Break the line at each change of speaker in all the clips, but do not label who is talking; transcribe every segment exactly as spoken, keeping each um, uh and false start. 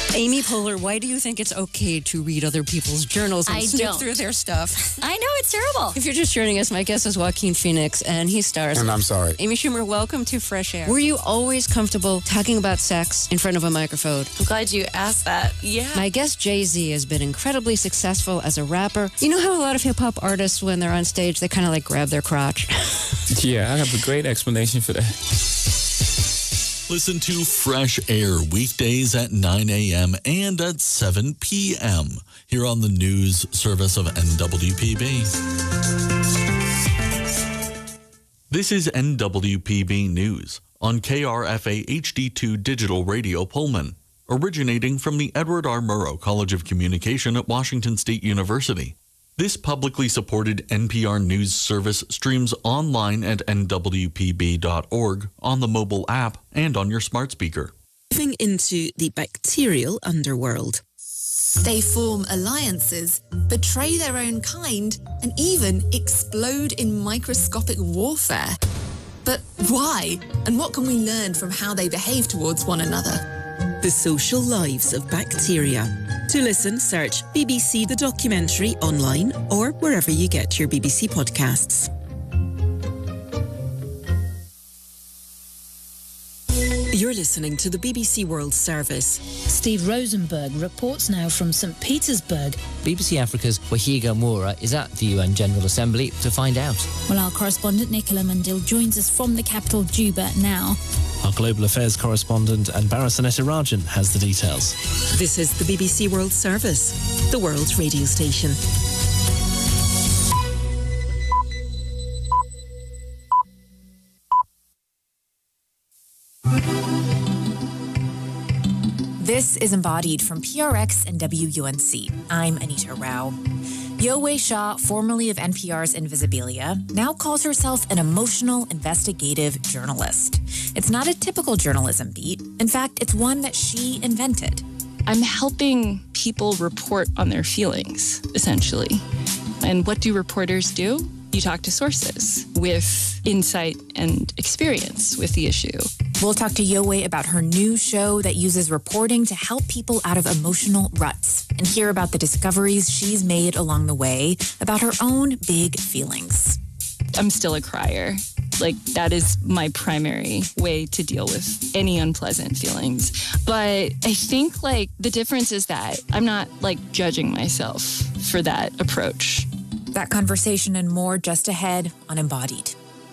Amy Poehler, why do you think it's okay to read other people's journals and
I
snoop
don't.
through their stuff?
I know, it's terrible.
If you're just joining us, my guest is Joaquin Phoenix, and he stars.
And I'm sorry.
Amy Schumer, welcome to Fresh Air. Were you always comfortable talking about sex in front of a microphone?
I'm glad you asked that. Yeah.
My guest, Jay-Z, has been incredibly successful as a rapper. You know how a lot of hip-hop artists, when they're on stage, they kind of like grab their crotch?
Yeah, I have a great explanation for that.
Listen to Fresh Air weekdays at nine a.m. and at seven p.m. here on the news service of N W P B. This is N W P B News on K R F A H D two Digital Radio Pullman, originating from the Edward R. Murrow College of Communication at Washington State University. This publicly supported N P R News service streams online at N W P B dot org, on the mobile app, and on your smart speaker.
Moving into the bacterial underworld.
They form alliances, betray their own kind, and even explode in microscopic warfare. But why? And what can we learn from how they behave towards one another?
The social lives of bacteria. To listen, search B B C The Documentary online or wherever you get your B B C podcasts. You're listening to the B B C World Service.
Steve Rosenberg reports now from Saint Petersburg.
B B C Africa's Wahiga Moura is at the U N General Assembly to find out.
Well, our correspondent Nicola Mandil joins us from the capital, Juba, now.
Our Global Affairs correspondent Anbara Sanetirajan has the details.
This is the B B C World Service, the world's radio station.
This is Embodied from P R X and W U N C. I'm Anita Rao. Yowei Shaw, formerly of N P R's Invisibilia, now calls herself an emotional investigative journalist. It's not a typical journalism beat. In fact, it's one that she invented.
I'm helping people report on their feelings, essentially. And what do reporters do? You talk to sources with insight and experience with the issue.
We'll talk to Yowei about her new show that uses reporting to help people out of emotional ruts and hear about the discoveries she's made along the way about her own big feelings.
I'm still a crier. Like, that is my primary way to deal with any unpleasant feelings. But I think, like, the difference is that I'm not, like, judging myself for that approach.
That conversation and more just ahead on Embodied.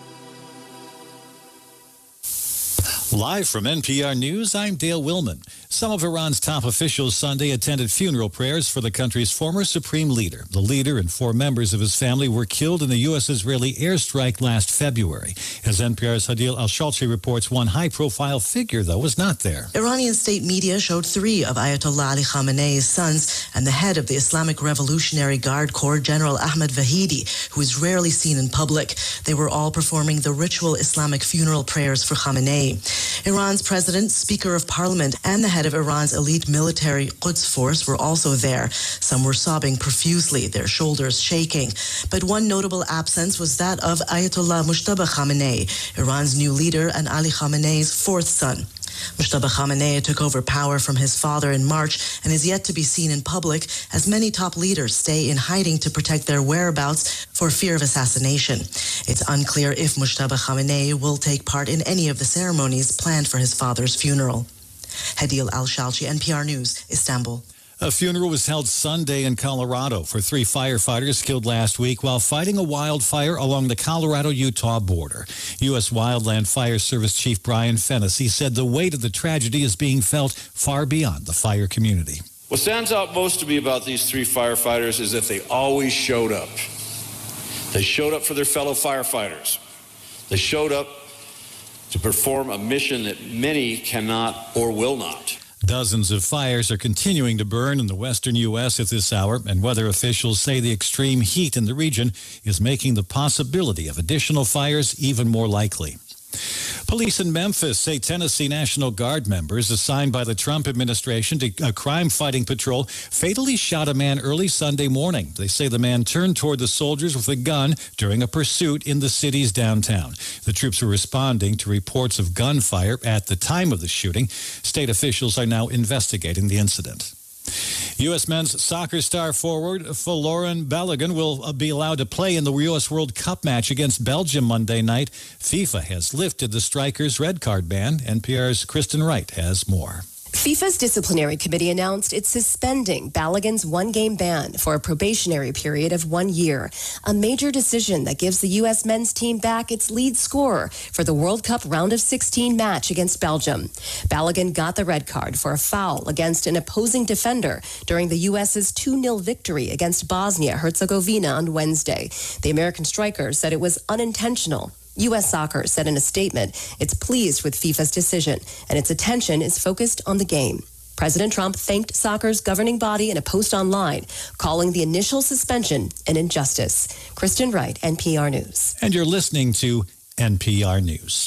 Live from N P R News, I'm Dale Willman. Some of Iran's top officials Sunday attended funeral prayers for the country's former supreme leader. The leader and four members of his family were killed in the U S-Israeli airstrike last February. As N P R's Hadil Al-Shalchi reports, one high-profile figure, though, was not there.
Iranian state media showed three of Ayatollah Ali Khamenei's sons and the head of the Islamic Revolutionary Guard Corps, General Ahmed Vahidi, who is rarely seen in public. They were all performing the ritual Islamic funeral prayers for Khamenei. Iran's president, Speaker of Parliament, and the head of Iran's elite military Quds force were also there. Some were sobbing profusely, their shoulders shaking. But one notable absence was that of Ayatollah Mujtaba Khamenei, Iran's new leader and Ali Khamenei's fourth son. Mujtaba Khamenei took over power from his father in March and is yet to be seen in public as many top leaders stay in hiding to protect their whereabouts for fear of assassination. It's unclear if Mujtaba Khamenei will take part in any of the ceremonies planned for his father's funeral. Hadil Al-Shalchi, N P R News, Istanbul.
A funeral was held Sunday in Colorado for three firefighters killed last week while fighting a wildfire along the Colorado-Utah border. U S Wildland Fire Service Chief Brian Fennessy said the weight of the tragedy is being felt far beyond the fire community.
What stands out most to me about these three firefighters is that they always showed up. They showed up for their fellow firefighters. They showed up to perform a mission that many cannot or will not.
Dozens of fires are continuing to burn in the western U S at this hour, and weather officials say the extreme heat in the region is making the possibility of additional fires even more likely. Police in Memphis say Tennessee National Guard members assigned by the Trump administration to a crime-fighting patrol fatally shot a man early Sunday morning. They say the man turned toward the soldiers with a gun during a pursuit in the city's downtown. The troops were responding to reports of gunfire at the time of the shooting. State officials are now investigating the incident. U S men's soccer star forward Folarin Balogun will be allowed to play in the U S World Cup match against Belgium Monday night. FIFA has lifted the striker's red card ban. N P R's Kristen Wright has more.
FIFA's disciplinary committee announced it's suspending Balogun's one-game ban for a probationary period of one year, a major decision that gives the U S men's team back its lead scorer for the World Cup round of sixteen match against Belgium. Balogun got the red card for a foul against an opposing defender during the U S's two nil victory against Bosnia-Herzegovina on Wednesday. The American striker said it was unintentional. U S Soccer said in a statement it's pleased with FIFA's decision and its attention is focused on the game. President Trump thanked soccer's governing body in a post online, calling the initial suspension an injustice. Kristen Wright, N P R News.
And you're listening to N P R News.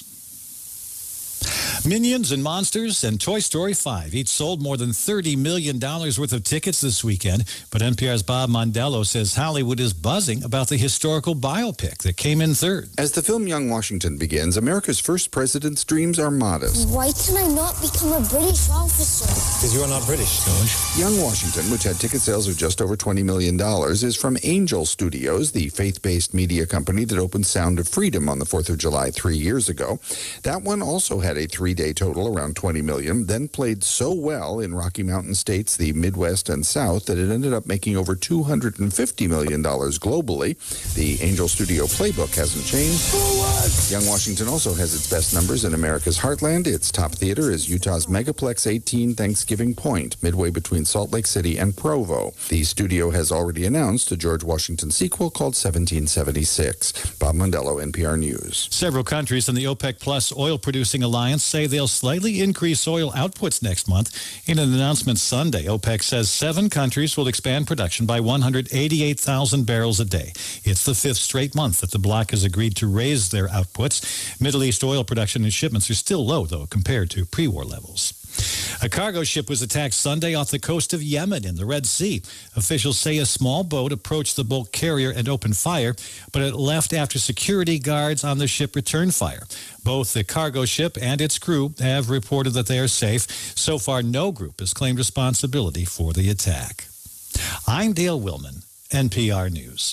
Minions and Monsters and Toy Story five each sold more than thirty million dollars worth of tickets this weekend. But N P R's Bob Mondello says Hollywood is buzzing about the historical biopic that came in third.
As the film Young Washington begins, America's first president's dreams are modest.
Why can I not become a British officer?
Because you are not British, George. Young Washington, which had ticket sales of just over twenty million dollars, is from Angel Studios, the faith-based media company that opened Sound of Freedom on the fourth of July three years ago. That one also had a three-day total around twenty million dollars, then played so well in Rocky Mountain states, the Midwest and South, that it ended up making over two hundred fifty million dollars globally. The Angel Studio playbook hasn't changed. Forward! Young Washington also has its best numbers in America's heartland. Its top theater is Utah's Megaplex eighteen Thanksgiving Point, midway between Salt Lake City and Provo. The studio has already announced a George Washington sequel called seventeen seventy-six. Bob Mondello, N P R News.
Several countries in the OPEC Plus oil-producing alliance say they'll slightly increase oil outputs next month. In an announcement Sunday, OPEC says seven countries will expand production by one hundred eighty-eight thousand barrels a day. It's the fifth straight month that the bloc has agreed to raise their outputs. Middle East oil production and shipments are still low, though, compared to pre-war levels. A cargo ship was attacked Sunday off the coast of Yemen in the Red Sea. Officials say a small boat approached the bulk carrier and opened fire, but it left after security guards on the ship returned fire. Both the cargo ship and its crew have reported that they are safe. So far, no group has claimed responsibility for the attack. I'm Dale Willman, N P R News.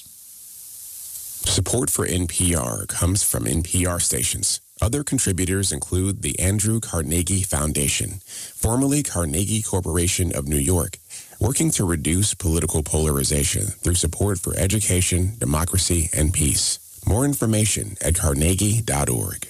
Support for N P R comes from N P R stations. Other contributors include the Andrew Carnegie Foundation, formerly Carnegie Corporation of New York, working to reduce political polarization through support for education, democracy, and peace. More information at carnegie dot org.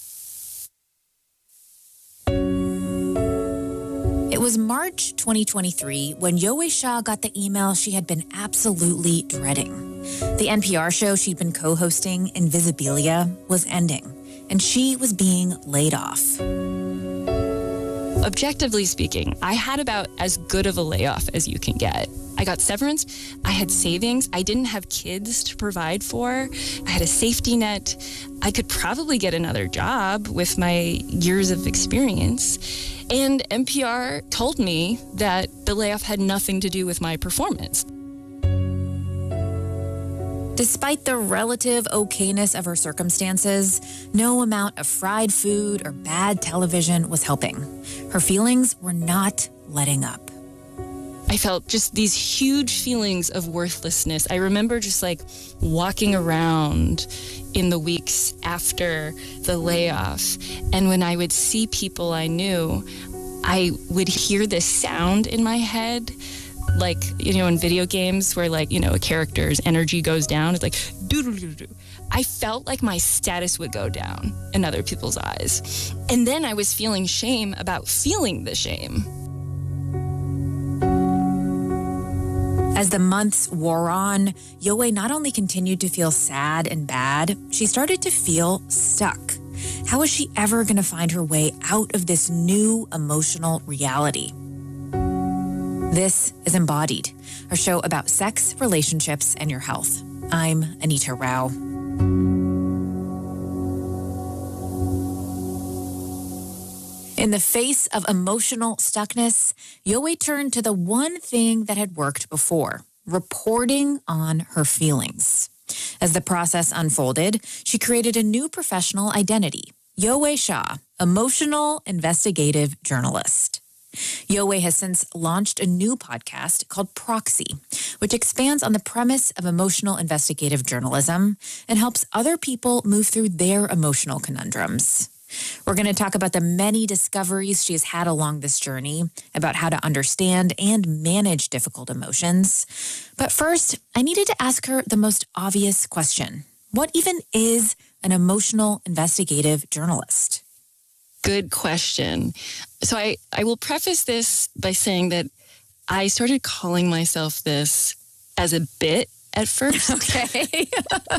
It was March twenty twenty-three when Yowei Shaw got the email she had been absolutely dreading. The N P R show she'd been co-hosting, Invisibilia, was ending, and she was being laid off.
Objectively speaking, I had about as good of a layoff as you can get. I got severance, I had savings, I didn't have kids to provide for, I had a safety net, I could probably get another job with my years of experience. And N P R told me that the layoff had nothing to do with my performance.
Despite the relative okayness of her circumstances, no amount of fried food or bad television was helping. Her feelings were not letting up.
I felt just these huge feelings of worthlessness. I remember just like walking around in the weeks after the layoff, and when I would see people I knew, I would hear this sound in my head, like, you know, in video games where, like, you know, a character's energy goes down. It's like, doo-doo-doo-doo. I felt like my status would go down in other people's eyes. And then I was feeling shame about feeling the shame.
As the months wore on, Yowei not only continued to feel sad and bad, she started to feel stuck. How was she ever going to find her way out of this new emotional reality? This is Embodied, a show about sex, relationships, and your health. I'm Anita Rao. In the face of emotional stuckness, Yowei turned to the one thing that had worked before, reporting on her feelings. As the process unfolded, she created a new professional identity, Yowei Shaw, emotional investigative journalist. Yowei has since launched a new podcast called Proxy, which expands on the premise of emotional investigative journalism and helps other people move through their emotional conundrums. We're going to talk about the many discoveries she has had along this journey, about how to understand and manage difficult emotions. But first, I needed to ask her the most obvious question. What even is an emotional investigative journalist?
Good question. So I, I will preface this by saying that I started calling myself this as a bit at first.
Okay.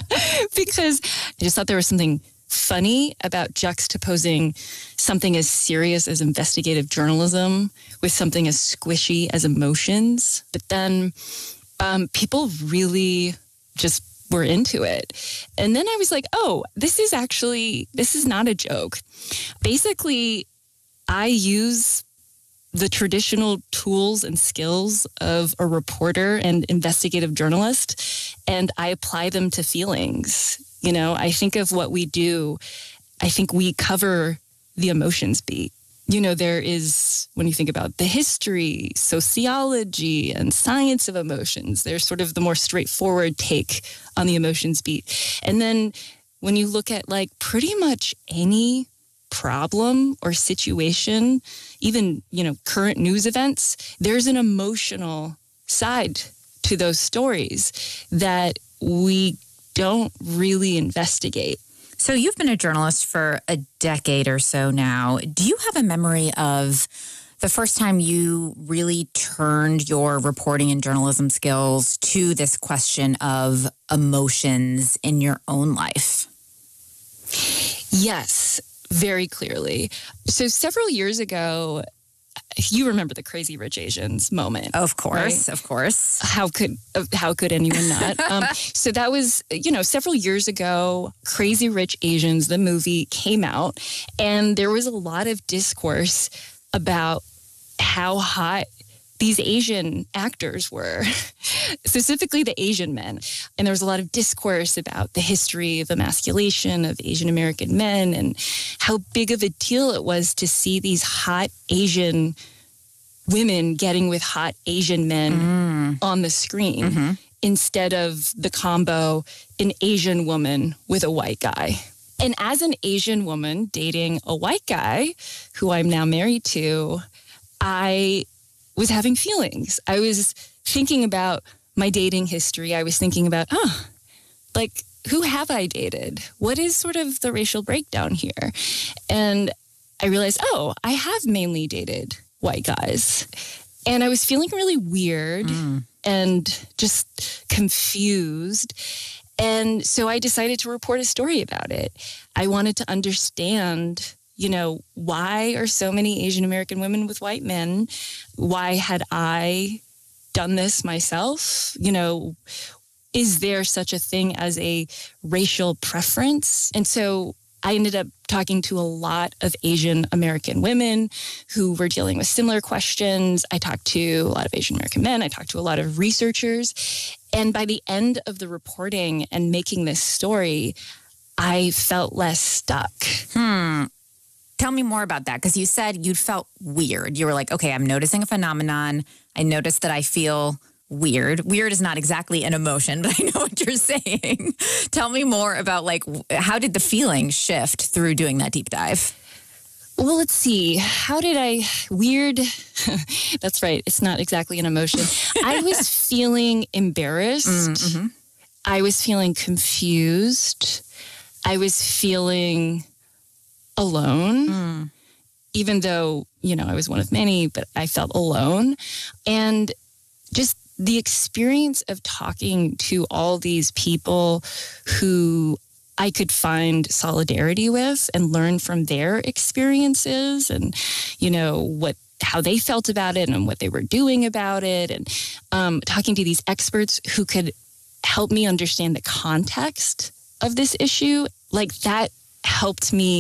Because I just thought there was something funny about juxtaposing something as serious as investigative journalism with something as squishy as emotions. But then um, people really just were into it. And then I was like, oh, this is actually, this is not a joke. Basically, I use the traditional tools and skills of a reporter and investigative journalist, and I apply them to feelings. You know, I think of what we do, I think we cover the emotions beat. You know, there is, when you think about the history, sociology, and science of emotions, there's sort of the more straightforward take on the emotions beat. And then when you look at like pretty much any problem or situation, even, you know, current news events, there's an emotional side to those stories that we don't really investigate.
So you've been a journalist for a decade or so now. Do you have a memory of the first time you really turned your reporting and journalism skills to this question of emotions in your own life?
Yes, very clearly. So several years ago, you remember the Crazy Rich Asians moment.
Of course,
right?
of course.
How could how could anyone not? um, so that was, you know, several years ago, Crazy Rich Asians, the movie, came out, and there was a lot of discourse about how hot these Asian actors were, specifically the Asian men. And there was a lot of discourse about the history of emasculation of Asian American men and how big of a deal it was to see these hot Asian women getting with hot Asian men mm. on the screen mm-hmm. instead of the combo, an Asian woman with a white guy. And as an Asian woman dating a white guy, who I'm now married to, I was having feelings. I was thinking about my dating history. I was thinking about, oh, like, who have I dated? What is sort of the racial breakdown here? And I realized, oh, I have mainly dated white guys. And I was feeling really weird mm. and just confused. And so I decided to report a story about it. I wanted to understand, you know, why are so many Asian American women with white men? Why had I done this myself? You know, is there such a thing as a racial preference? And so I ended up talking to a lot of Asian American women who were dealing with similar questions. I talked to a lot of Asian American men. I talked to a lot of researchers. And by the end of the reporting and making this story, I felt less stuck.
Hmm. Tell me more about that, because you said you felt weird. You were like, okay, I'm noticing a phenomenon. I noticed that I feel weird. Weird is not exactly an emotion, but I know what you're saying. Tell me more about, like, how did the feeling shift through doing that deep dive?
Well, let's see. How did I... Weird. That's right. It's not exactly an emotion. I was feeling embarrassed.
Mm-hmm.
I was feeling confused. I was feeling alone, mm. even though, you know, I was one of many, but I felt alone. And just the experience of talking to all these people who I could find solidarity with and learn from their experiences and, you know, what how they felt about it and what they were doing about it, and um, talking to these experts who could help me understand the context of this issue, like that helped me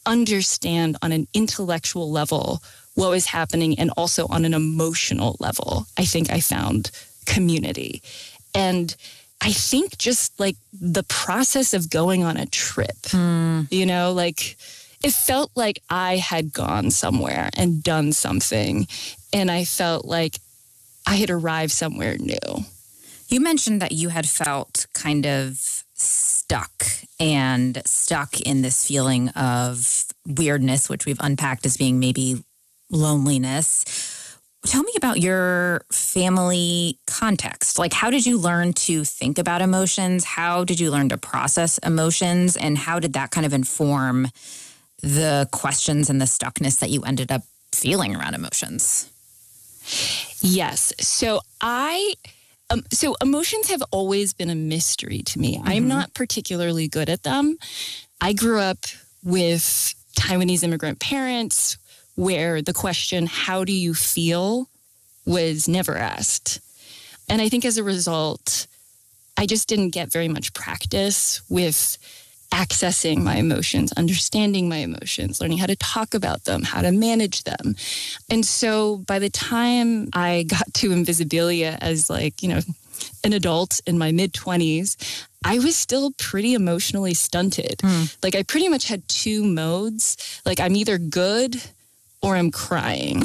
understand on an intellectual level what was happening, and also on an emotional level, I think I found community. And I think just like the process of going on a trip, mm. you know, like it felt like I had gone somewhere and done something, and I felt like I had arrived somewhere new.
You mentioned that you had felt kind of stuck and stuck in this feeling of weirdness, which we've unpacked as being maybe loneliness. Tell me about your family context. Like, how did you learn to think about emotions? How did you learn to process emotions? And how did that kind of inform the questions and the stuckness that you ended up feeling around emotions?
Yes. So I... Um, so emotions have always been a mystery to me. Mm-hmm. I'm not particularly good at them. I grew up with Taiwanese immigrant parents where the question, how do you feel, was never asked. And I think as a result, I just didn't get very much practice with accessing my emotions, understanding my emotions, learning how to talk about them, how to manage them. And so by the time I got to Invisibilia as like, you know, an adult in my mid-twenties, I was still pretty emotionally stunted. Mm. Like I pretty much had two modes. Like I'm either good or I'm crying.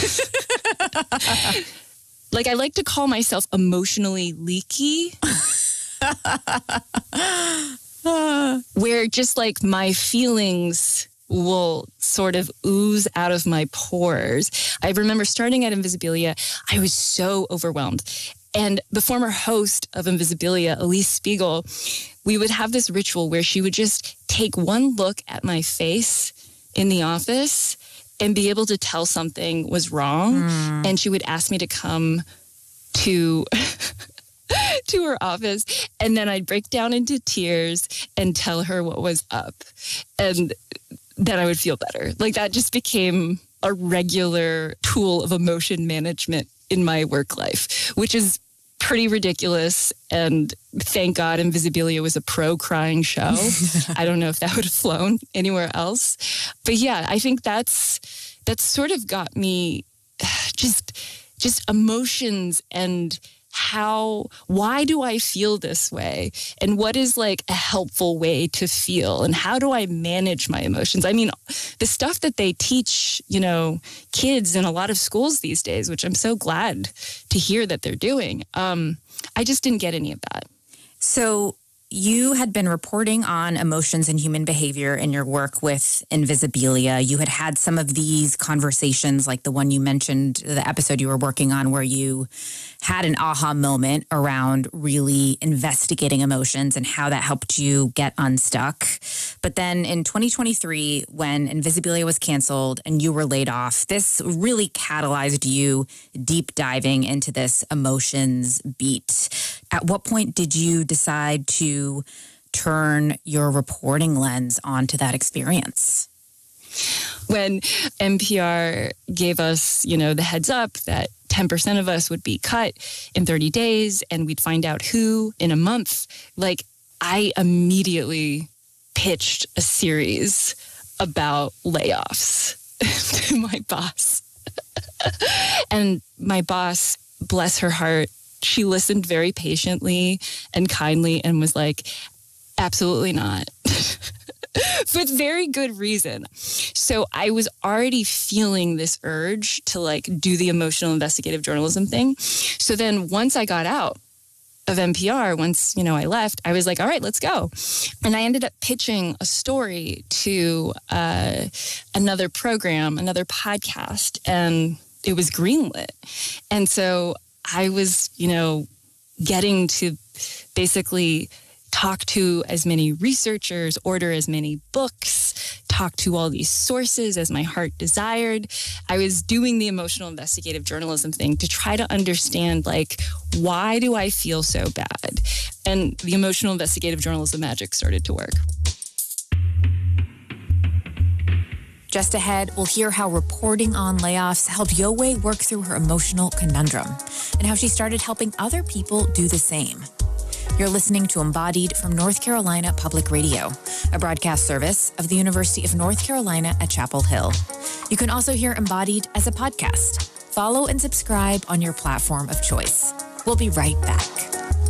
Like I like to call myself emotionally leaky. Where just like my feelings will sort of ooze out of my pores. I remember starting at Invisibilia, I was so overwhelmed. And the former host of Invisibilia, Elise Spiegel, we would have this ritual where she would just take one look at my face in the office and be able to tell something was wrong. Mm. And she would ask me to come to... to her office, and then I'd break down into tears and tell her what was up, and then I would feel better. Like that just became a regular tool of emotion management in my work life, which is pretty ridiculous. And thank God Invisibilia was a pro crying show. I don't know if that would have flown anywhere else, but yeah, I think that's that's sort of got me just just emotions and how, why do I feel this way? And what is like a helpful way to feel? And how do I manage my emotions? I mean, the stuff that they teach, you know, kids in a lot of schools these days, which I'm so glad to hear that they're doing. Um, I just didn't get any of that.
So you had been reporting on emotions and human behavior in your work with Invisibilia. You had had some of these conversations, like the one you mentioned, the episode you were working on where you had an aha moment around really investigating emotions and how that helped you get unstuck. But then in twenty twenty-three, when Invisibilia was canceled and you were laid off, this really catalyzed you deep diving into this emotions beat. At what point did you decide to turn your reporting lens onto that experience?
When N P R gave us, you know, the heads up that ten percent of us would be cut in thirty days and we'd find out who in a month, like I immediately pitched a series about layoffs to my boss. And my boss, bless her heart, she listened very patiently and kindly and was like, absolutely not. With very good reason. So I was already feeling this urge to like do the emotional investigative journalism thing. So then once I got out of N P R, once, you know, I left, I was like, all right, let's go. And I ended up pitching a story to uh, another program, another podcast, and it was greenlit. And so I was, you know, getting to basically talk to as many researchers, order as many books, talk to all these sources as my heart desired. I was doing the emotional investigative journalism thing to try to understand, like, why do I feel so bad? And the emotional investigative journalism magic started to work.
Just ahead, we'll hear how reporting on layoffs helped Yowei work through her emotional conundrum and how she started helping other people do the same. You're listening to Embodied from North Carolina Public Radio, a broadcast service of the University of North Carolina at Chapel Hill. You can also hear Embodied as a podcast. Follow and subscribe on your platform of choice. We'll be right back.